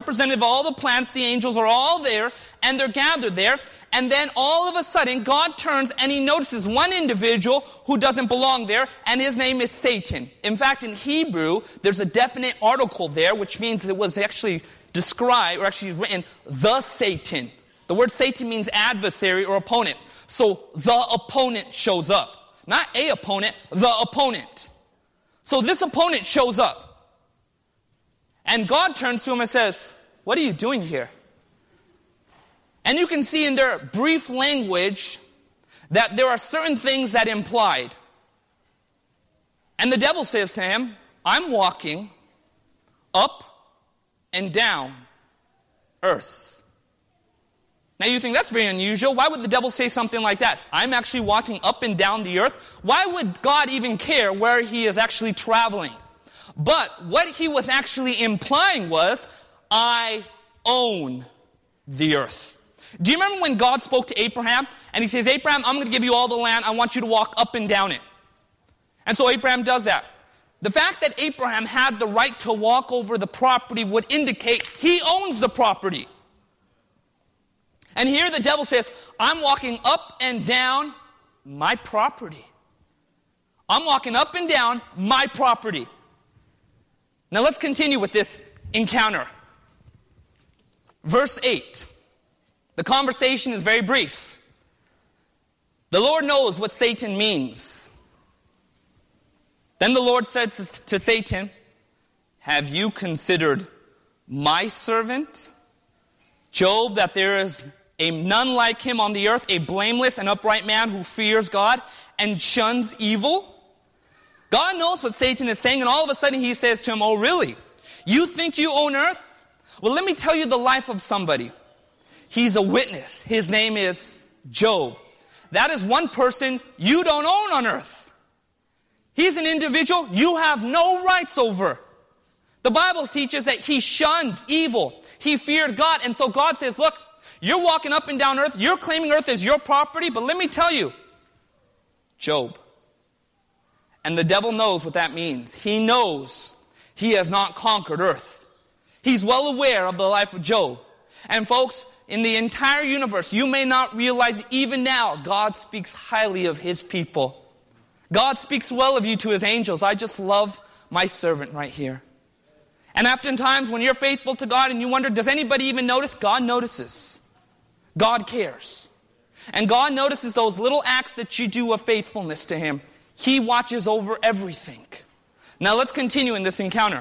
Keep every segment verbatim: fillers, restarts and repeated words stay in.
representative of all the plants. The angels are all there, and they're gathered there. And then all of a sudden, God turns and he notices one individual who doesn't belong there, and his name is Satan. In fact, in Hebrew, there's a definite article there, which means it was actually described, or actually written, the Satan. The word Satan means adversary or opponent. So the opponent shows up. Not a opponent, the opponent. So this opponent shows up. And God turns to him and says, what are you doing here? And you can see in their brief language that there are certain things that implied. And the devil says to him, I'm walking up and down earth. Now you think that's very unusual. Why would the devil say something like that? I'm actually walking up and down the earth. Why would God even care where he is actually traveling? But what he was actually implying was, I own the earth. Do you remember when God spoke to Abraham? And he says, Abraham, I'm going to give you all the land. I want you to walk up and down it. And so Abraham does that. The fact that Abraham had the right to walk over the property would indicate he owns the property. And here the devil says, I'm walking up and down my property. I'm walking up and down my property. Now let's continue with this encounter. Verse eight. The conversation is very brief. The Lord knows what Satan means. Then the Lord said to, to Satan, have you considered my servant Job, that there is a none like him on the earth, a blameless and upright man who fears God and shuns evil? God knows what Satan is saying, and all of a sudden he says to him, oh really? You think you own earth? Well, let me tell you the life of somebody. He's a witness. His name is Job. That is one person you don't own on earth. He's an individual you have no rights over. The Bible teaches that he shunned evil. He feared God. And so God says, look, you're walking up and down earth. You're claiming earth as your property. But let me tell you, Job. And the devil knows what that means. He knows he has not conquered earth. He's well aware of the life of Job. And folks, in the entire universe, you may not realize even now, God speaks highly of his people. God speaks well of you to his angels. I just love my servant right here. And oftentimes when you're faithful to God and you wonder, does anybody even notice? God notices. God cares. And God notices those little acts that you do of faithfulness to him. He watches over everything. Now let's continue in this encounter.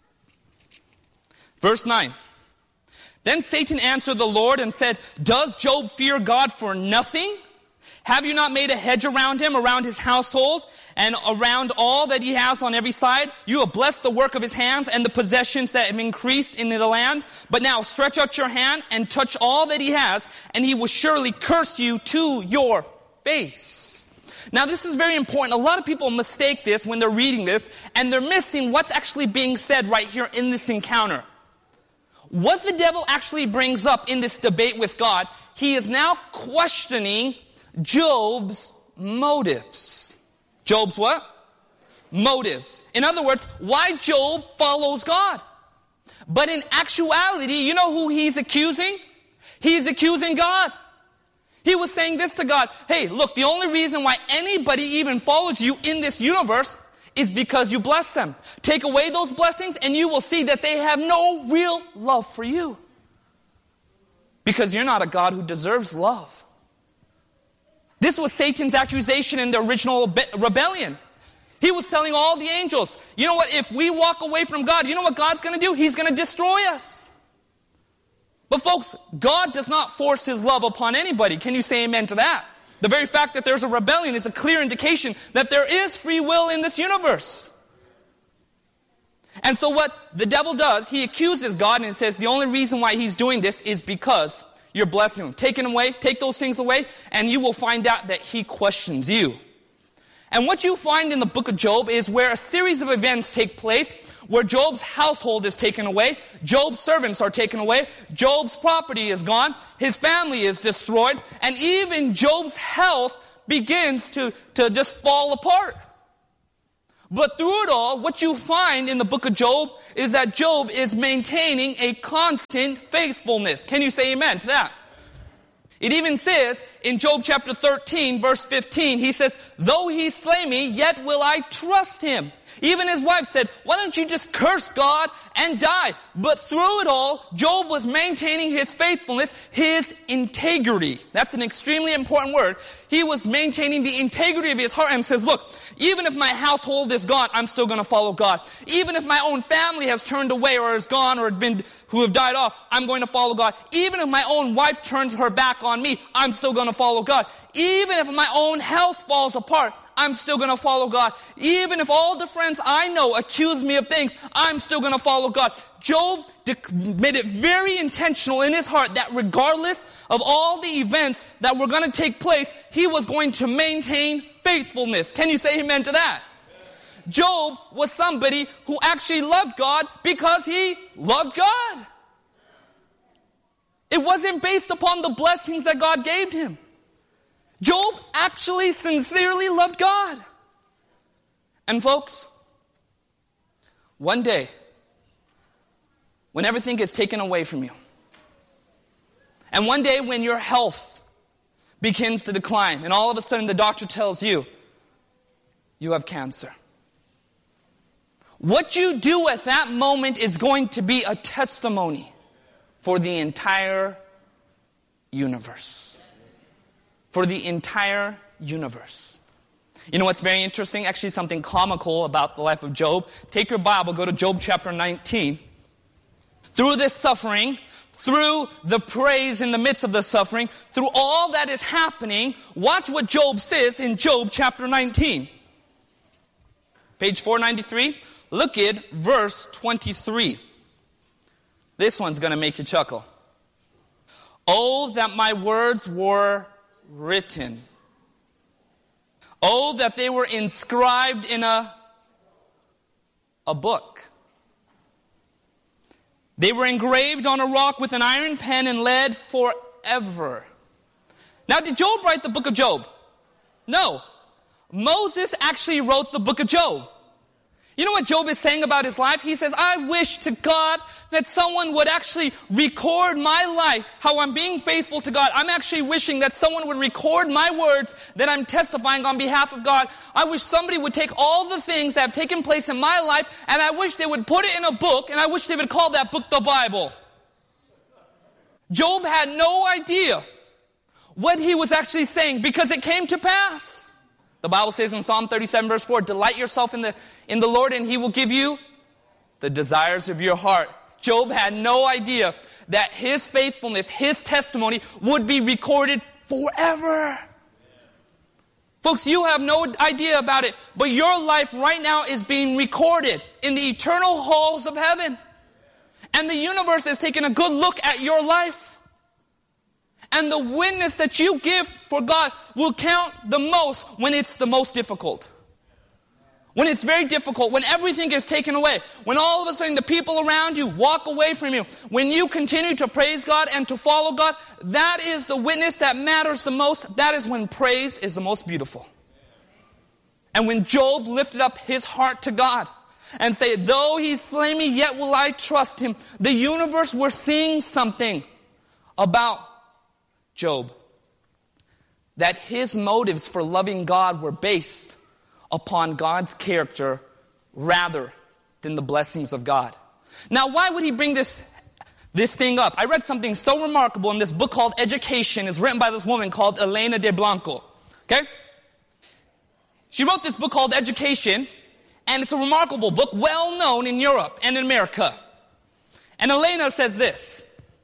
Verse nine. Then Satan answered the Lord and said, does Job fear God for nothing? Have you not made a hedge around him, around his household, and around all that he has on every side? You have blessed the work of his hands and the possessions that have increased in the land. But now stretch out your hand and touch all that he has, and he will surely curse you to your face. Now this is very important. A lot of people mistake this when they're reading this, and they're missing what's actually being said right here in this encounter. What the devil actually brings up in this debate with God, he is now questioning Job's motives. Job's what? Motives. In other words, why Job follows God. But in actuality, you know who he's accusing? He's accusing God. He was saying this to God. Hey, look, the only reason why anybody even follows you in this universe is because you bless them. Take away those blessings and you will see that they have no real love for you. Because you're not a God who deserves love. This was Satan's accusation in the original rebellion. He was telling all the angels, you know what, if we walk away from God, you know what God's going to do? He's going to destroy us. But folks, God does not force his love upon anybody. Can you say amen to that? The very fact that there's a rebellion is a clear indication that there is free will in this universe. And so what the devil does, he accuses God and says the only reason why he's doing this is because you're blessing him. Take it away, take those things away, and you will find out that he questions you. And what you find in the book of Job is where a series of events take place, where Job's household is taken away, Job's servants are taken away, Job's property is gone, his family is destroyed, and even Job's health begins to, to just fall apart. But through it all, what you find in the book of Job is that Job is maintaining a constant faithfulness. Can you say amen to that? It even says in Job chapter thirteen, verse fifteen, he says, though he slay me, yet will I trust him. Even his wife said, why don't you just curse God and die? But through it all, Job was maintaining his faithfulness, his integrity. That's an extremely important word. He was maintaining the integrity of his heart and says, look, even if my household is gone, I'm still going to follow God. Even if my own family has turned away or is gone or been who have died off, I'm going to follow God. Even if my own wife turns her back on me, I'm still going to follow God. Even if my own health falls apart, I'm still going to follow God. Even if all the friends I know accuse me of things, I'm still going to follow God. Job made it very intentional in his heart that regardless of all the events that were going to take place, he was going to maintain faithfulness. Can you say amen to that? Amen. Job was somebody who actually loved God because he loved God. It wasn't based upon the blessings that God gave him. Job actually sincerely loved God. And folks, one day, when everything is taken away from you, and one day when your health begins to decline, and all of a sudden the doctor tells you, you have cancer. What you do at that moment is going to be a testimony for the entire universe. For the entire universe. You know what's very interesting? Actually something comical about the life of Job. Take your Bible, go to Job chapter nineteen. Through this suffering, through the praise in the midst of the suffering, through all that is happening, watch what Job says in Job chapter nineteen. Page four ninety-three. Look at verse twenty-three. This one's going to make you chuckle. Oh, that my words were written. Oh, that they were inscribed in a, a book. They were engraved on a rock with an iron pen and lead forever. Now, did Job write the book of Job? No. Moses actually wrote the book of Job. You know what Job is saying about his life? He says, I wish to God that someone would actually record my life, how I'm being faithful to God. I'm actually wishing that someone would record my words that I'm testifying on behalf of God. I wish somebody would take all the things that have taken place in my life, and I wish they would put it in a book, and I wish they would call that book the Bible. Job had no idea what he was actually saying because it came to pass. The Bible says in Psalm thirty-seven verse four, delight yourself in the, in the Lord and He will give you the desires of your heart. Job had no idea that his faithfulness, his testimony would be recorded forever. Folks, you have no idea about it, but your life right now is being recorded in the eternal halls of heaven. And the universe has taken a good look at your life. And the witness that you give for God will count the most when it's the most difficult. When it's very difficult, when everything is taken away, when all of a sudden the people around you walk away from you, when you continue to praise God and to follow God, that is the witness that matters the most. That is when praise is the most beautiful. And when Job lifted up his heart to God and said, though he slay me, yet will I trust him. The universe were seeing something about Job, that his motives for loving God were based upon God's character rather than the blessings of God. Now, why would he bring this, this thing up? I read something so remarkable in this book called Education. It's written by this woman called Elena de Blanco. Okay? She wrote this book called Education, and it's a remarkable book, well known in Europe and in America. And Elena says this: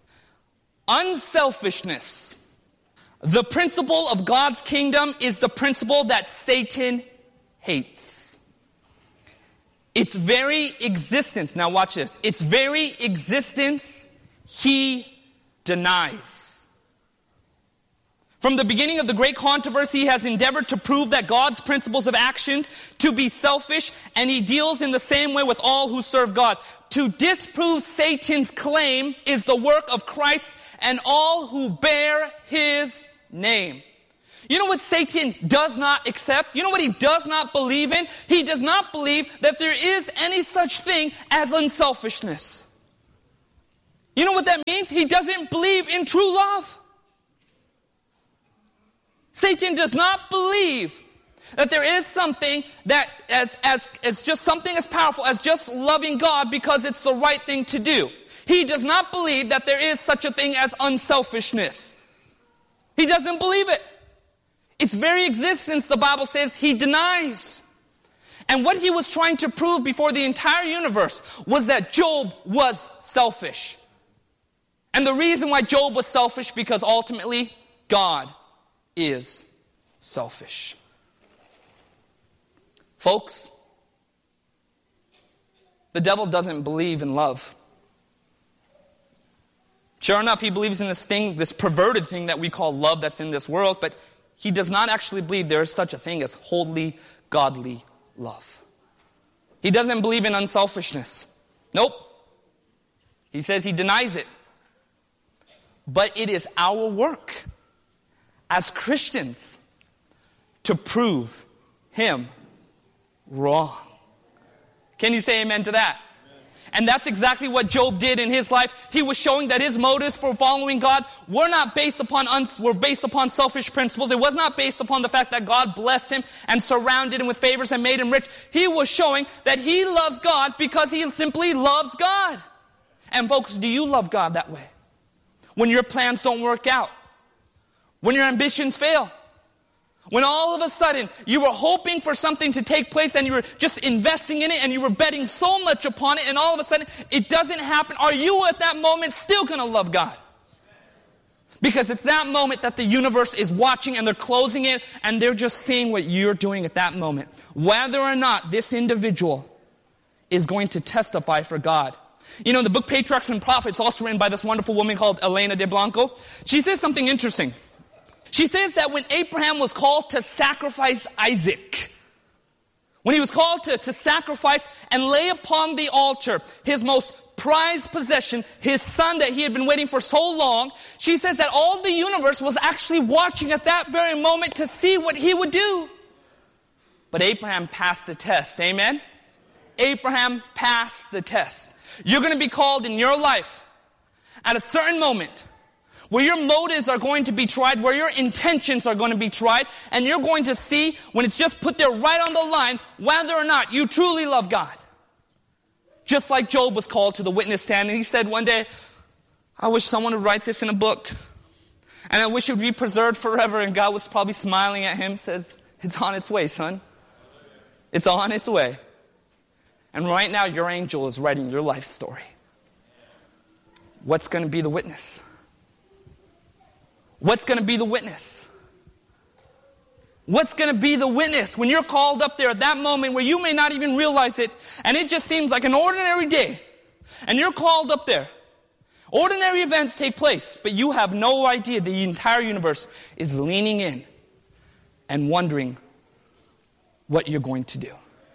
unselfishness, the principle of God's kingdom, is the principle that Satan hates. Its very existence, now watch this, its very existence he denies. From the beginning of the great controversy, he has endeavored to prove that God's principles of action to be selfish, and he deals in the same way with all who serve God. To disprove Satan's claim is the work of Christ and all who bear his name. You know what Satan does not accept? You know what he does not believe in? He does not believe that there is any such thing as unselfishness. You know what that means? He doesn't believe in true love. Satan does not believe that there is something that as, as, as just something as powerful as just loving God because it's the right thing to do. He does not believe that there is such a thing as unselfishness. He doesn't believe it. Its very existence, the Bible says, he denies. And what he was trying to prove before the entire universe was that Job was selfish. And the reason why Job was selfish, because ultimately, God is selfish. Folks, the devil doesn't believe in love. Sure enough, he believes in this thing, this perverted thing that we call love that's in this world, but he does not actually believe there is such a thing as holy, godly love. He doesn't believe in unselfishness. Nope. He says he denies it. But it is our work as Christians to prove him wrong. Can you say amen to that? And that's exactly what Job did in his life. He was showing that his motives for following God were not based upon uns- were based upon selfish principles. It was not based upon the fact that God blessed him and surrounded him with favors and made him rich. He was showing that he loves God because he simply loves God. And folks, do you love God that way? When your plans don't work out, when your ambitions fail, when all of a sudden you were hoping for something to take place and you were just investing in it and you were betting so much upon it and all of a sudden it doesn't happen, are you at that moment still going to love God? Because it's that moment that the universe is watching and they're closing it and they're just seeing what you're doing at that moment. Whether or not this individual is going to testify for God. You know, the book Patriarchs and Prophets, also written by this wonderful woman called Elena de Blanco, she says something interesting. She says that when Abraham was called to sacrifice Isaac, when he was called to, to sacrifice and lay upon the altar his most prized possession, his son that he had been waiting for so long, she says that all the universe was actually watching at that very moment to see what he would do. But Abraham passed the test. Amen? Abraham passed the test. You're going to be called in your life at a certain moment where your motives are going to be tried, where your intentions are going to be tried, and you're going to see when it's just put there right on the line whether or not you truly love God. Just like Job was called to the witness stand, and he said one day, I wish someone would write this in a book, and I wish it would be preserved forever, and God was probably smiling at him, says, it's on its way, son. It's on its way. And right now, your angel is writing your life story. What's going to be the witness? What's going to be the witness? What's going to be the witness when you're called up there at that moment where you may not even realize it, and it just seems like an ordinary day, and you're called up there. Ordinary events take place, but you have no idea the entire universe is leaning in and wondering what you're going to do.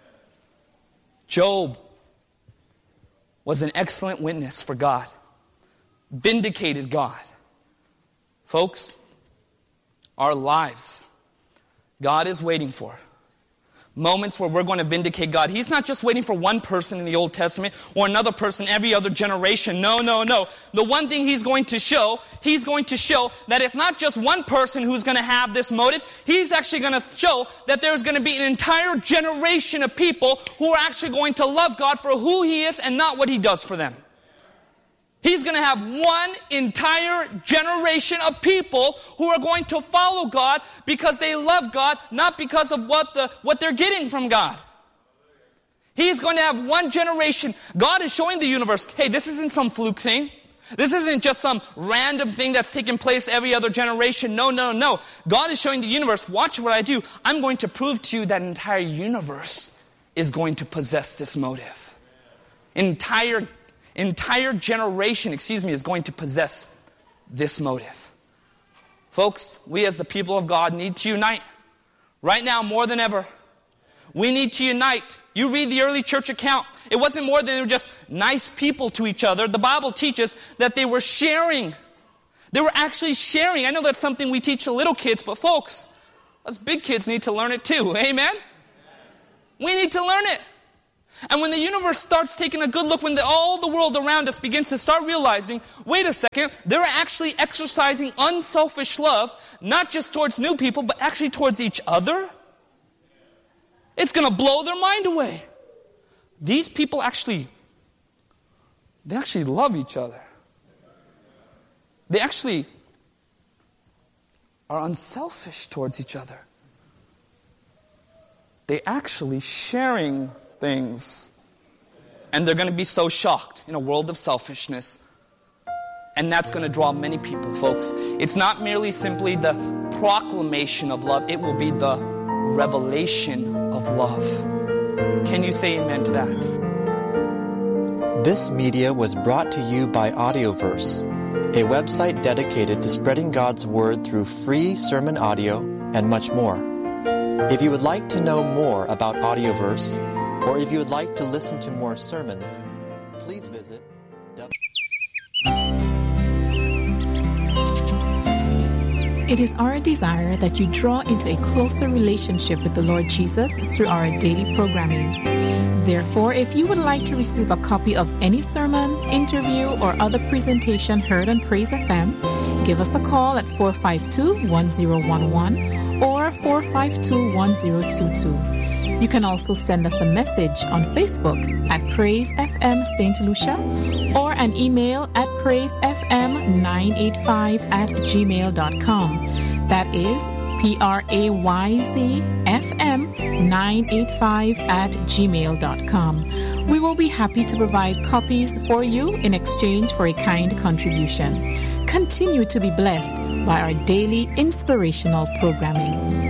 Job was an excellent witness for God, vindicated God. Folks, our lives, God is waiting for moments where we're going to vindicate God. He's not just waiting for one person in the Old Testament or another person every other generation. No, no, no. The one thing he's going to show, he's going to show that it's not just one person who's going to have this motive. He's actually going to show that there's going to be an entire generation of people who are actually going to love God for who he is and not what he does for them. He's going to have one entire generation of people who are going to follow God because they love God, not because of what the what they're getting from God. He's going to have one generation. God is showing the universe, hey, this isn't some fluke thing. This isn't just some random thing that's taking place every other generation. No, no, no. God is showing the universe, watch what I do. I'm going to prove to you that an entire universe is going to possess this motive. Entire entire generation, excuse me, is going to possess this motive. Folks, we as the people of God need to unite. Right now, more than ever, we need to unite. You read the early church account. It wasn't more than they were just nice people to each other. The Bible teaches that they were sharing. They were actually sharing. I know that's something we teach to little kids, but folks, Us big kids need to learn it too. Amen? We need to learn it. And when the universe starts taking a good look, when the, all the world around us begins to start realizing, wait a second, they're actually exercising unselfish love, not just towards new people, but actually towards each other, it's going to blow their mind away. These people actually, they actually love each other. They actually are unselfish towards each other. They actually sharing things. And they're going to be so shocked in a world of selfishness. And that's going to draw many people, folks. It's not merely simply the proclamation of love. It will be the revelation of love. Can you say amen to that? This media was brought to you by Audioverse, a website dedicated to spreading God's Word through free sermon audio and much more. If you would like to know more about Audioverse, or if you would like to listen to more sermons, please visit w- It is our desire that you draw into a closer relationship with the Lord Jesus through our daily programming. Therefore, if you would like to receive a copy of any sermon, interview, or other presentation heard on Praise F M, give us a call at four five two, one zero one one or four five two, one zero two two. You can also send us a message on Facebook at Praise F M Saint Lucia or an email at praise f m nine eight five at gmail dot com. That is P R A Y Z F M nine eight five at gmail dot com. We will be happy to provide copies for you in exchange for a kind contribution. Continue to be blessed by our daily inspirational programming.